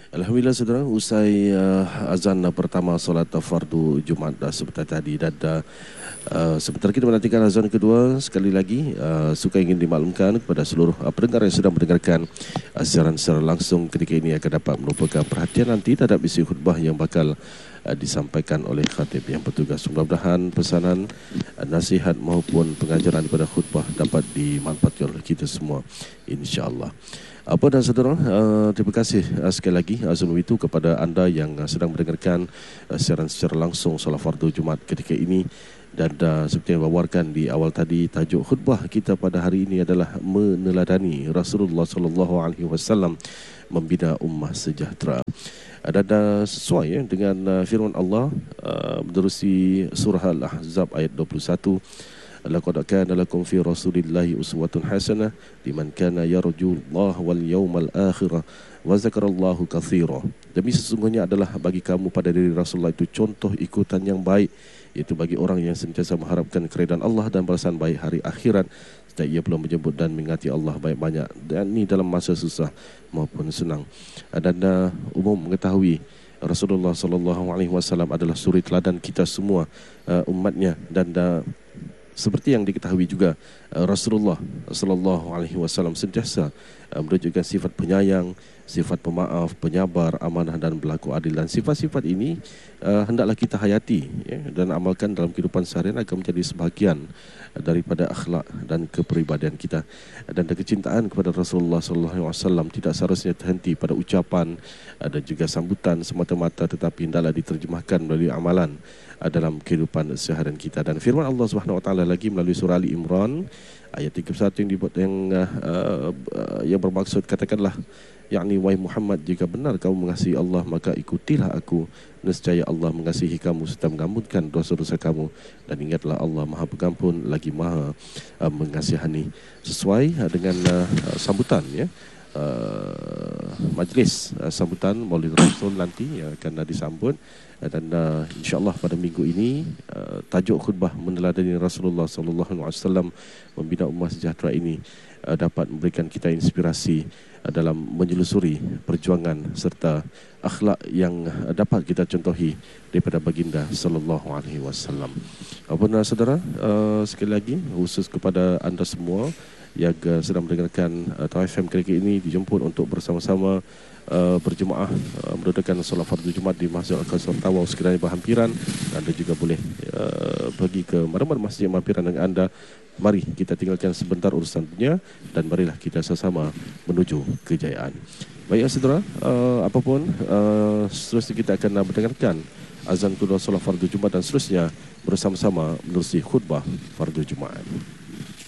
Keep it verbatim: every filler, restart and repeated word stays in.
Alhamdulillah saudara, usai uh, azan uh, pertama solat fardu Jumaat uh, sebentar tadi dan uh, uh, sebentar kita menantikan azan kedua. Sekali lagi uh, suka ingin dimaklumkan kepada seluruh uh, pendengar yang sedang mendengarkan uh, siaran secara langsung ketika ini akan dapat merupakan perhatian nanti terhadap isi khutbah yang bakal uh, disampaikan oleh khatib yang bertugas. Mudah-mudahan pesanan, uh, nasihat maupun pengajaran daripada khutbah dapat dimanfaatkan oleh kita semua, insya-Allah. Apa dan saudara, uh, terima kasih uh, sekali lagi Azul itu kepada anda yang uh, sedang mendengarkan uh, siaran secara langsung solat fardu Jumaat ketika ini. Dan uh, seperti yang bawakan di awal tadi, tajuk khutbah kita pada hari ini adalah meneladani Rasulullah sallallahu alaihi wasallam membina ummah sejahtera. Uh, dan uh, sesuai ya, dengan uh, firman Allah uh, menerusi surah Al-Ahzab ayat dua puluh satu. Laqad kana lakum fi Rasulillahi uswatun hasanah liman kana yarjullaha wal yawmal akhir wa zakarallahu katsira. Demi sesungguhnya adalah bagi kamu pada diri Rasulullah itu contoh ikutan yang baik, iaitu bagi orang yang sentiasa mengharapkan keridaan Allah dan balasan baik hari akhirat, serta ia belum menyebut dan mengingati Allah banyak-banyak, dan ini dalam masa susah maupun senang. Dan uh, umum mengetahui Rasulullah sallallahu alaihi wasallam adalah suri teladan kita semua, uh, umatnya. Dan uh, seperti yang diketahui juga, Rasulullah sallallahu alaihi wasallam sentiasa menunjukkan sifat penyayang, sifat pemaaf, penyabar, amanah dan berlaku adil. Dan sifat-sifat ini uh, hendaklah kita hayati ya, dan amalkan dalam kehidupan seharian akan menjadi sebahagian daripada akhlak dan kepribadian kita. Dan kecintaan kepada Rasulullah sallallahu alaihi wasallam tidak seharusnya terhenti pada ucapan dan juga sambutan semata-mata, tetapi hendaklah diterjemahkan melalui amalan dalam kehidupan seharian kita. Dan firman Allah Subhanahu Wa Taala lagi melalui surah Ali Imran ayat tiga puluh satu yang dibuat yang uh, uh, yang bermaksud, katakanlah yakni wahai Muhammad, jika benar kamu mengasihi Allah maka ikutilah aku, nescaya Allah mengasihi kamu serta mengampunkan dosa-dosa kamu, dan ingatlah Allah Maha Pengampun lagi Maha uh, mengasihani. Sesuai uh, dengan uh, sambutan ya, Uh, majlis uh, sambutan Maulid Rasul nanti yang akan uh, disambut. Dan uh, insya-Allah pada minggu ini uh, tajuk khutbah meneladani Rasulullah sallallahu alaihi wasallam membina ummah sejahtera ini uh, dapat memberikan kita inspirasi uh, dalam menyelusuri perjuangan serta akhlak yang uh, dapat kita contohi daripada baginda sallallahu alaihi wasallam. Apa uh, saudara, uh, sekali lagi khusus kepada anda semua yang uh, sedang mendengarkan uh, Tau F M ketika ini dijemput untuk bersama-sama uh, berjemaah uh, menunaikan solat fardu Jumaat di Masjid Al-Kausar Tawau sekiranya berhampiran. Anda juga boleh uh, pergi ke mana-mana masjid yang berhampiran dengan anda. Mari kita tinggalkan sebentar urusan dunia dan marilah kita sama-sama menuju kejayaan. Baik saudara, uh, apapun uh, seterusnya kita akan uh, mendengarkan azan kedua solat fardu Jumaat dan seterusnya bersama-sama menerusi khutbah fardu Jumaat.